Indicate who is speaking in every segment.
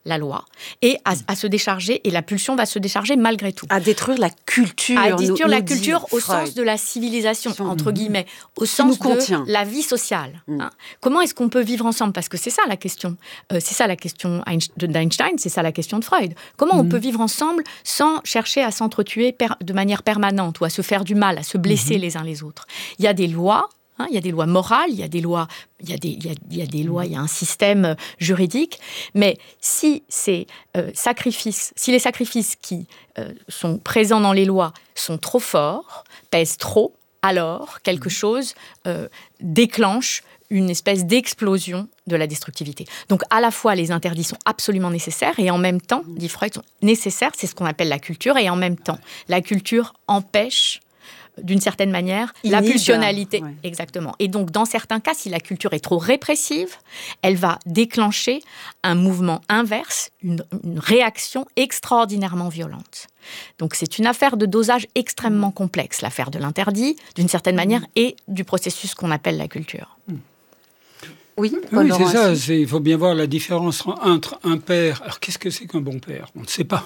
Speaker 1: la loi et à se décharger, et la pulsion va se décharger malgré tout.
Speaker 2: À détruire la culture.
Speaker 1: À détruire la culture au sens de la civilisation, entre guillemets, au sens de la vie sociale. Hein. Comment est-ce qu'on peut vivre ensemble ? Parce que c'est ça la question. C'est ça la question d'Einstein, c'est ça la question de Freud. Comment on peut vivre ensemble sans chercher à s'entretuer de manière permanente ou à se faire du mal, à se blesser les uns les autres ? Il y a des lois. Il y a des lois morales, il y a des lois, il y a un système juridique. Mais si les sacrifices qui sont présents dans les lois sont trop forts, pèsent trop, alors quelque chose déclenche une espèce d'explosion de la destructivité. Donc à la fois les interdits sont absolument nécessaires et en même temps, dit Freud, sont nécessaires, c'est ce qu'on appelle la culture, et en même temps, la culture empêche d'une certaine manière, la pulsionalité. Ouais. Exactement. Et donc, dans certains cas, si la culture est trop répressive, elle va déclencher un mouvement inverse, une réaction extraordinairement violente. Donc, c'est une affaire de dosage extrêmement complexe, l'affaire de l'interdit, d'une certaine manière, et du processus qu'on appelle la culture.
Speaker 3: Oui, c'est ça. Il faut bien voir la différence entre un père. Alors, qu'est-ce que c'est qu'un bon père ? On ne sait pas.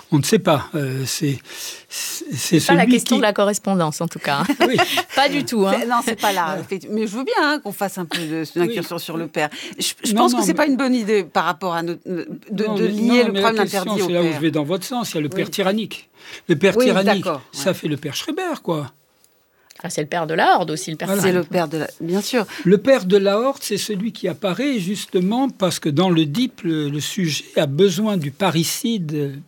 Speaker 3: C'est
Speaker 1: pas la question de la correspondance, en tout cas. Oui. Pas du tout. Hein.
Speaker 2: Non, c'est pas là. Mais je veux bien qu'on fasse un peu d'incursion sur le père. Je pense que c'est pas une bonne idée par rapport à de lier le problème d'interdit au père.
Speaker 3: C'est là où je vais dans votre sens. Il y a le père tyrannique. Le père tyrannique, ça fait le père Schreiber, quoi.
Speaker 1: Ah, c'est le père de la Horde aussi, le père.
Speaker 2: Voilà. C'est le père de la... Bien sûr.
Speaker 3: Le père de la Horde, c'est celui qui apparaît justement parce que dans l'Oedipe, le sujet a besoin du parricide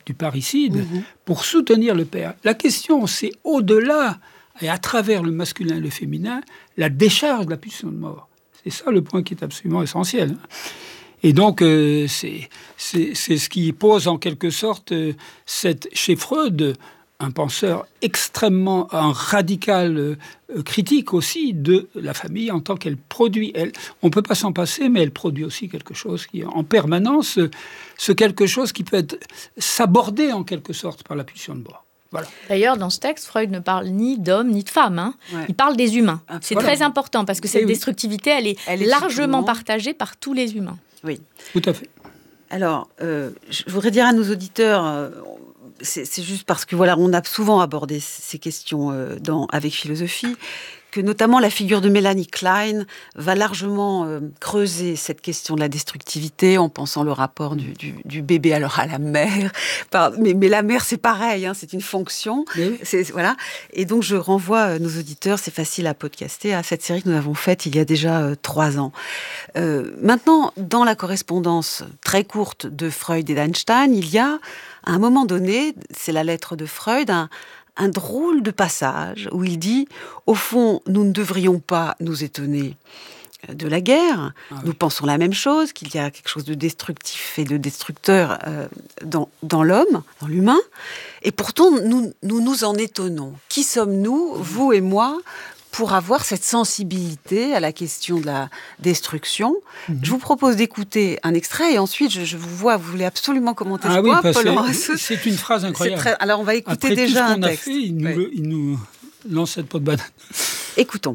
Speaker 3: pour soutenir le père. La question, c'est au-delà et à travers le masculin et le féminin, la décharge de la pulsion de mort. C'est ça le point qui est absolument essentiel. Et donc, c'est ce qui pose en quelque sorte chez Freud, un penseur extrêmement radical, critique aussi de la famille en tant qu'elle produit. On ne peut pas s'en passer, mais elle produit aussi quelque chose qui est en permanence, ce quelque chose qui peut être sabordé en quelque sorte par la pulsion de mort. Voilà.
Speaker 1: D'ailleurs, dans ce texte, Freud ne parle ni d'hommes ni de femmes. Hein. Ouais. Il parle des humains. C'est très important parce que cette destructivité, elle est largement partagée par tous les humains.
Speaker 2: Oui.
Speaker 3: Tout à fait.
Speaker 2: Alors, je voudrais dire à nos auditeurs... C'est juste parce que on a souvent abordé ces questions avec philosophie, que notamment la figure de Mélanie Klein va largement creuser cette question de la destructivité en pensant le rapport du bébé alors à la mère. Mais la mère, c'est pareil, hein, c'est une fonction. Oui. Voilà. Et donc, je renvoie nos auditeurs, c'est facile à podcaster, à cette série que nous avons faite il y a déjà 3 ans. Maintenant, dans la correspondance très courte de Freud et d'Einstein, il y a, à un moment donné, c'est la lettre de Freud, un drôle de passage où il dit « Au fond, nous ne devrions pas nous étonner de la guerre. Nous pensons la même chose, qu'il y a quelque chose de destructif et de destructeur dans l'homme, dans l'humain. Et pourtant, nous nous en étonnons. Qui sommes-nous, vous et moi, pour avoir cette sensibilité à la question de la destruction. Je vous propose d'écouter un extrait et ensuite, je vous vois, vous voulez absolument commenter ce point, Paul Horace.
Speaker 3: C'est une phrase incroyable.
Speaker 2: Alors, on va écouter
Speaker 3: après
Speaker 2: déjà
Speaker 3: tout ce qu'on
Speaker 2: un texte.
Speaker 3: A fait, il nous lance cette peau de banane.
Speaker 2: Écoutons.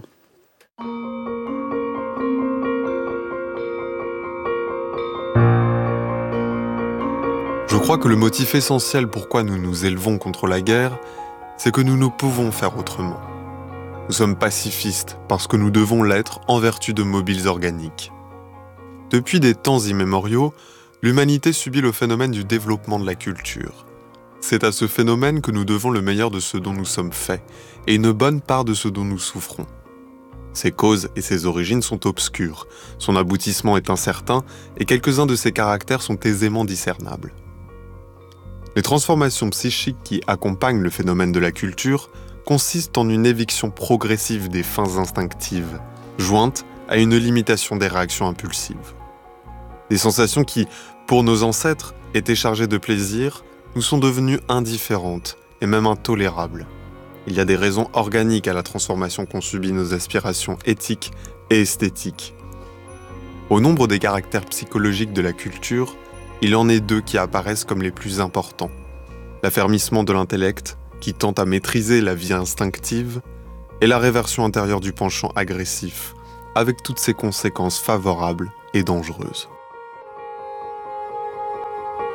Speaker 4: Je crois que le motif essentiel pourquoi nous nous élevons contre la guerre, c'est que nous ne pouvons faire autrement. Nous sommes pacifistes parce que nous devons l'être en vertu de mobiles organiques. Depuis des temps immémoriaux, l'humanité subit le phénomène du développement de la culture. C'est à ce phénomène que nous devons le meilleur de ce dont nous sommes faits et une bonne part de ce dont nous souffrons. Ses causes et ses origines sont obscures, son aboutissement est incertain et quelques-uns de ses caractères sont aisément discernables. Les transformations psychiques qui accompagnent le phénomène de la culture consistent en une éviction progressive des fins instinctives, jointe à une limitation des réactions impulsives. Des sensations qui, pour nos ancêtres, étaient chargées de plaisir, nous sont devenues indifférentes et même intolérables. Il y a des raisons organiques à la transformation qu'ont subie nos aspirations éthiques et esthétiques. Au nombre des caractères psychologiques de la culture, il en est 2 qui apparaissent comme les plus importants. L'affermissement de l'intellect, qui tend à maîtriser la vie instinctive, et la réversion intérieure du penchant agressif, avec toutes ses conséquences favorables et dangereuses.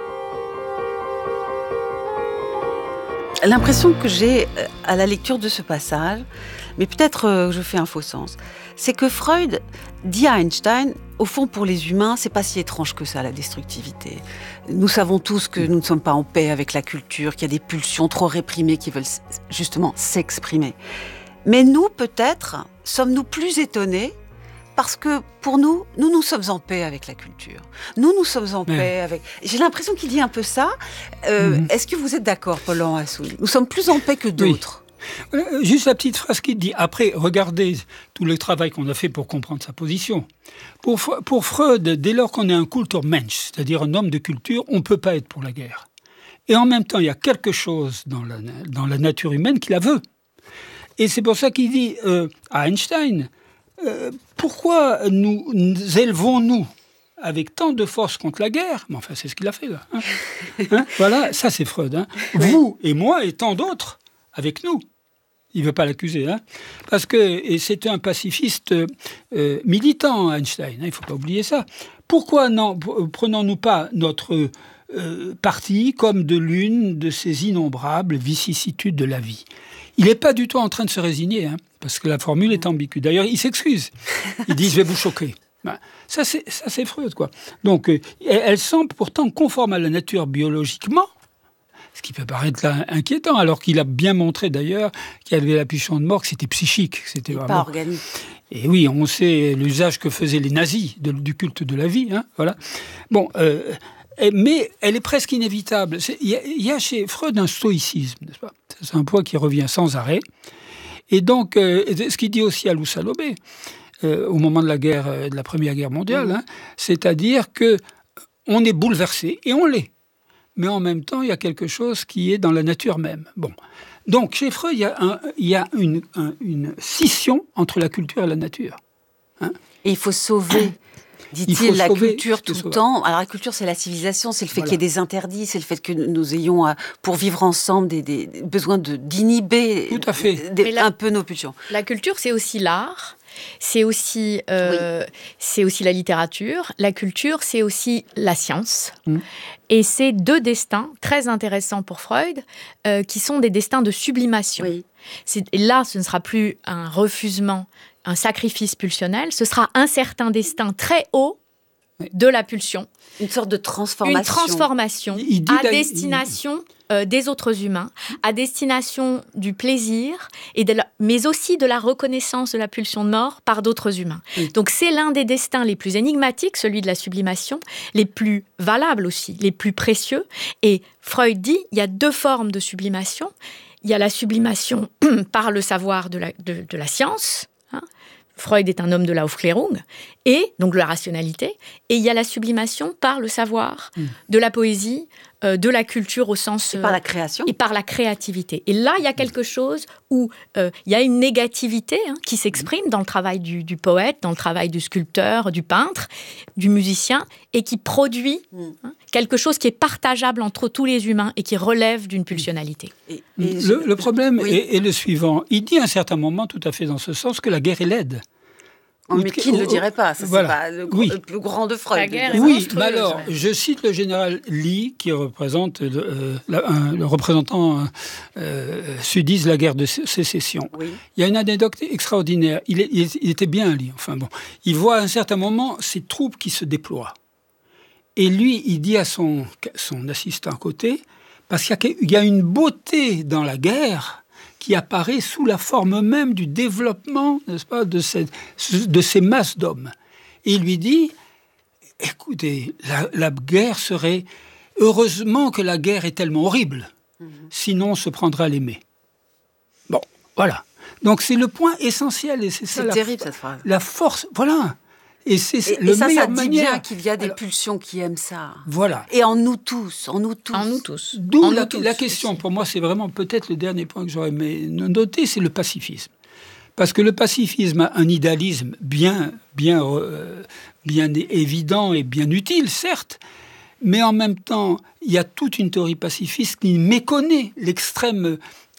Speaker 2: L'impression que j'ai à la lecture de ce passage, mais peut-être je fais un faux sens, c'est que Freud dit à Einstein, au fond pour les humains, c'est pas si étrange que ça la destructivité. Nous savons tous que nous ne sommes pas en paix avec la culture, qu'il y a des pulsions trop réprimées qui veulent justement s'exprimer. Mais nous, peut-être, sommes-nous plus étonnés parce que pour nous sommes en paix avec la culture. Nous sommes en paix avec... J'ai l'impression qu'il dit un peu ça. Est-ce que vous êtes d'accord, Paul-Laurent Assouline ? Nous sommes plus en paix que d'autres.
Speaker 3: Oui. Juste la petite phrase qu'il dit. Après, regardez tout le travail qu'on a fait pour comprendre sa position. Pour Freud, dès lors qu'on est un Kulturmensch, c'est-à-dire un homme de culture, on ne peut pas être pour la guerre. Et en même temps, il y a quelque chose dans la nature humaine qui la veut. Et c'est pour ça qu'il dit à Einstein... pourquoi nous élevons-nous avec tant de force contre la guerre ? Mais enfin, c'est ce qu'il a fait, là. Voilà, ça c'est Freud. Oui. Vous et moi et tant d'autres avec nous. Il ne veut pas l'accuser. Parce que c'était un pacifiste militant, Einstein. Il ne faut pas oublier ça. Pourquoi prenons-nous pas notre parti comme de l'une de ces innombrables vicissitudes de la vie ? Il n'est pas du tout en train de se résigner, parce que la formule est ambiguë. D'ailleurs, il s'excuse. Il dit « je vais vous choquer ». Ça, c'est Freud, quoi. Donc, elle semble pourtant conforme à la nature biologiquement, ce qui peut paraître là inquiétant, alors qu'il a bien montré d'ailleurs qu'il y avait la pulsion de mort, que c'était psychique. C'était vraiment...
Speaker 2: pas organique.
Speaker 3: Et oui, on sait l'usage que faisaient les nazis du culte de la vie. Voilà. Bon... mais elle est presque inévitable. Il y a chez Freud un stoïcisme, n'est-ce pas ? C'est un point qui revient sans arrêt. Et donc, ce qu'il dit aussi à Lou Salobé, au moment de la Première Guerre mondiale, c'est-à-dire qu'on est bouleversé, et on l'est. Mais en même temps, il y a quelque chose qui est dans la nature même. Bon. Donc, chez Freud, il y a une scission entre la culture et la nature.
Speaker 2: Et il faut sauver... dit-il, la culture tout le temps. Alors la culture, c'est la civilisation, c'est le fait qu'il y ait des interdits, c'est le fait que nous ayons, pour vivre ensemble, des besoins d'inhiber un peu nos pulsions.
Speaker 1: La culture, c'est aussi l'art, c'est aussi la littérature. La culture, c'est aussi la science. Et c'est deux destins très intéressants pour Freud, qui sont des destins de sublimation. Oui. Et là, ce ne sera plus un refusement, un sacrifice pulsionnel, ce sera un certain destin très haut de la pulsion.
Speaker 2: Une sorte de transformation.
Speaker 1: Une transformation à destination des autres humains, à destination du plaisir, mais aussi de la reconnaissance de la pulsion de mort par d'autres humains. Donc c'est l'un des destins les plus énigmatiques, celui de la sublimation, les plus valables aussi, les plus précieux. Et Freud dit, il y a deux formes de sublimation. Il y a la sublimation par le savoir de la science. Freud est un homme de la Aufklärung, et donc de la rationalité. Et il y a la sublimation par le savoir, de la poésie, de la culture au sens...
Speaker 2: Et par la création.
Speaker 1: Et par la créativité. Et là, il y a quelque chose où il y a une négativité qui s'exprime dans le travail du poète, dans le travail du sculpteur, du peintre, du musicien, et qui produit quelque chose qui est partageable entre tous les humains et qui relève d'une pulsionnalité.
Speaker 3: Le problème est le suivant. Il dit à un certain moment, tout à fait dans ce sens, que la guerre est laide.
Speaker 2: Mais qui ne le dirait pas ? Ça, voilà. C'est pas le plus grand de Freud.
Speaker 1: La guerre est
Speaker 3: monstrueuse. Mais alors, je cite le général Lee, qui représente le représentant sudiste de la guerre de sécession. Oui. Il y a une anecdote extraordinaire. Il était bien Lee. Enfin bon, il voit à un certain moment ces troupes qui se déploient. Et lui, il dit à son assistant à côté, parce qu'il y a une beauté dans la guerre qui apparaît sous la forme même du développement, n'est-ce pas, de ces masses d'hommes. Et il lui dit, écoutez, la guerre serait... Heureusement que la guerre est tellement horrible, sinon on se prendrait à l'aimer. Bon, voilà. Donc c'est le point essentiel. Et c'est
Speaker 2: terrible cette phrase.
Speaker 3: La force, voilà. Et ça
Speaker 2: dit bien qu'il y a des pulsions qui aiment ça.
Speaker 3: Voilà.
Speaker 2: Et en nous tous.
Speaker 3: D'où la question, pour moi, c'est vraiment peut-être le dernier point que j'aurais aimé noter, c'est le pacifisme. Parce que le pacifisme a un idéalisme bien évident et bien utile, certes, mais en même temps, il y a toute une théorie pacifiste qui méconnaît l'extrême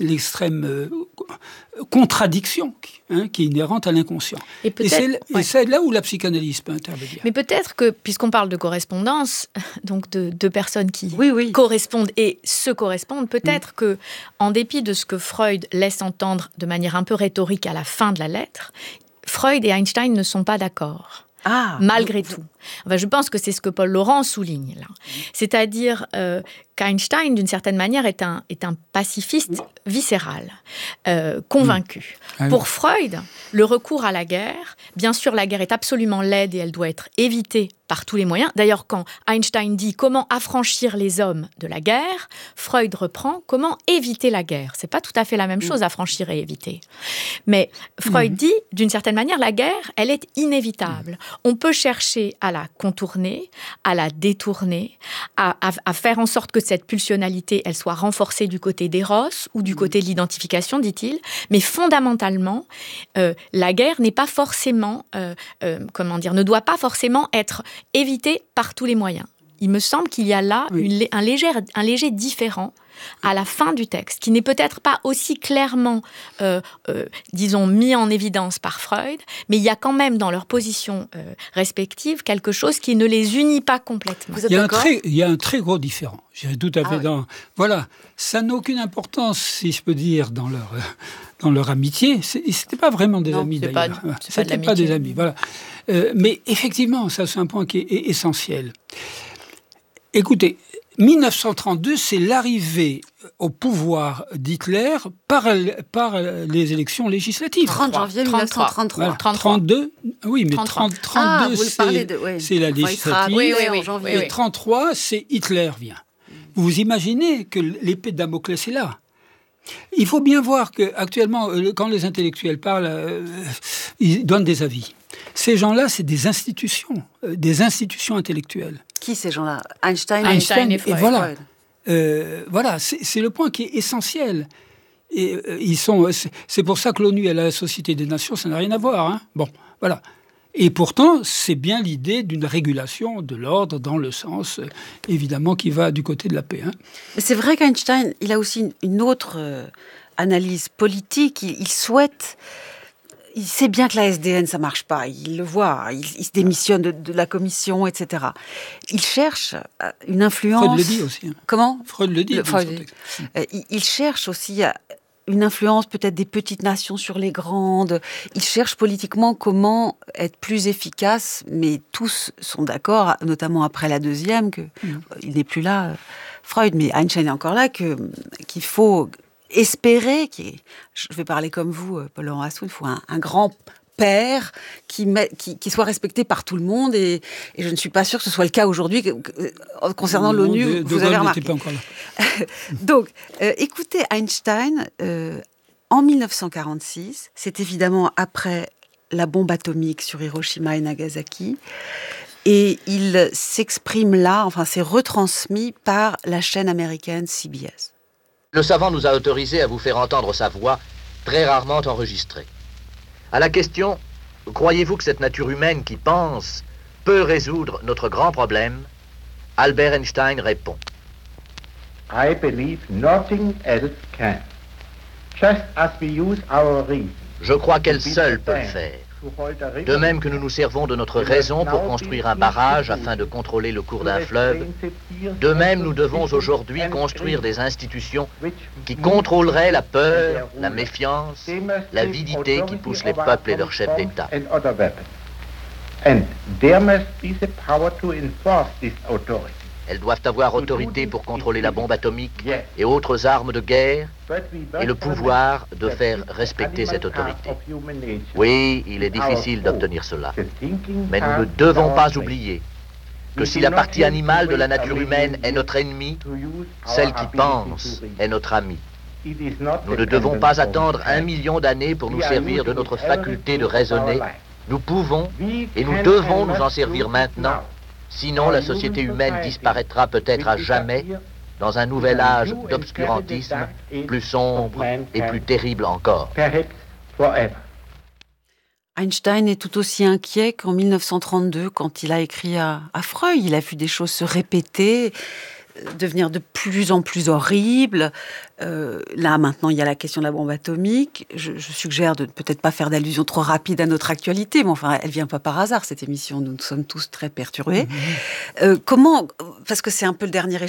Speaker 3: contradiction qui est inhérente à l'inconscient. Et c'est là où la psychanalyse peut intervenir.
Speaker 1: Mais peut-être que, puisqu'on parle de correspondance, donc de deux personnes qui correspondent et se correspondent, peut-être que, en dépit de ce que Freud laisse entendre de manière un peu rhétorique à la fin de la lettre, Freud et Einstein ne sont pas d'accord. Malgré tout. Enfin, je pense que c'est ce que Paul Laurent souligne là. C'est-à-dire qu'Einstein, d'une certaine manière, est un pacifiste viscéral, convaincu. Pour Freud, le recours à la guerre, bien sûr, la guerre est absolument laide et elle doit être évitée par tous les moyens. D'ailleurs, quand Einstein dit comment affranchir les hommes de la guerre, Freud reprend comment éviter la guerre. C'est pas tout à fait la même chose, affranchir et éviter. Mais Freud dit, d'une certaine manière, la guerre, elle est inévitable. On peut chercher à la contourner, à la détourner, à faire en sorte que cette pulsionalité, elle soit renforcée du côté d'éros ou du côté de l'identification, dit-il. Mais fondamentalement, la guerre n'est pas forcément, ne doit pas forcément être évitée par tous les moyens. Il me semble qu'il y a là un léger différent à la fin du texte, qui n'est peut-être pas aussi clairement, disons, mis en évidence par Freud, mais il y a quand même dans leurs positions respectives quelque chose qui ne les unit pas complètement.
Speaker 3: Il y a un très gros différent. J'irais tout à fait Voilà, ça n'a aucune importance, si je peux dire, dans leur amitié. C'était pas vraiment des amis, d'ailleurs. C'était pas des amis, voilà. Mais effectivement, ça c'est un point qui est essentiel. Écoutez, 1932, c'est l'arrivée au pouvoir d'Hitler par les élections législatives.
Speaker 2: 30 janvier 1933.
Speaker 3: Voilà, 32, oui, mais 32, c'est la législative. Et 33, c'est Hitler vient. Vous imaginez que l'épée de Damoclès est là. Il faut bien voir qu'actuellement, quand les intellectuels parlent, ils donnent des avis. Ces gens-là, c'est des institutions intellectuelles.
Speaker 2: Qui ces gens-là ? Einstein
Speaker 1: et Freud.
Speaker 3: Et voilà, c'est le point qui est essentiel. Et c'est pour ça que l'ONU et la Société des Nations, ça n'a rien à voir. Bon, voilà. Et pourtant, c'est bien l'idée d'une régulation de l'ordre dans le sens, évidemment, qui va du côté de la paix.
Speaker 2: Mais c'est vrai qu'Einstein, il a aussi une autre analyse politique. Il souhaite... Il sait bien que la SDN, ça marche pas. Il le voit. Il se démissionne de la commission, etc. Il cherche une influence...
Speaker 3: Freud le dit aussi.
Speaker 2: Comment ?
Speaker 3: Freud le dit.
Speaker 2: Il cherche aussi une influence peut-être des petites nations sur les grandes. Il cherche politiquement comment être plus efficace, mais tous sont d'accord, notamment après la deuxième, il n'est plus là, Freud, mais Einstein est encore là, qu'il faut... espérer, je vais parler comme vous, Paul Laurent Assoun, il faut un grand père qui soit respecté par tout le monde, et je ne suis pas sûre que ce soit le cas aujourd'hui concernant l'ONU, vous avez remarqué.
Speaker 3: Pas encore là.
Speaker 2: Donc, écoutez, Einstein, en 1946, c'est évidemment après la bombe atomique sur Hiroshima et Nagasaki, et il s'exprime là, enfin c'est retransmis par la chaîne américaine CBS.
Speaker 5: Le savant nous a autorisé à vous faire entendre sa voix, très rarement enregistrée. À la question « Croyez-vous que cette nature humaine qui pense peut résoudre notre grand problème ?» Albert Einstein répond « I believe nothing else can. Just as we use our reason. Je crois qu'elle seule peut le faire. De même que nous nous servons de notre raison pour construire un barrage afin de contrôler le cours d'un fleuve, de même nous devons aujourd'hui construire des institutions qui contrôleraient la peur, la méfiance, l'avidité qui poussent les peuples et leurs chefs d'État. Elles doivent avoir autorité pour contrôler la bombe atomique et autres armes de guerre, et le pouvoir de faire respecter cette autorité. Oui, il est difficile d'obtenir cela, mais nous ne devons pas oublier que si la partie animale de la nature humaine est notre ennemie, celle qui pense est notre amie. Nous ne devons pas attendre 1 million d'années pour nous servir de notre faculté de raisonner. Nous pouvons et nous devons nous en servir maintenant. Sinon, la société humaine disparaîtra peut-être à jamais dans un nouvel âge d'obscurantisme plus sombre et plus terrible encore.
Speaker 2: Einstein est tout aussi inquiet qu'en 1932, quand il a écrit à Freud. Il a vu des choses se répéter, devenir de plus en plus horribles. Là, maintenant, il y a la question de la bombe atomique. Je suggère de peut-être pas faire d'allusion trop rapide à notre actualité, mais enfin, elle vient pas par hasard, cette émission. Nous sommes tous très perturbés. Comment, parce que c'est un peu le dernier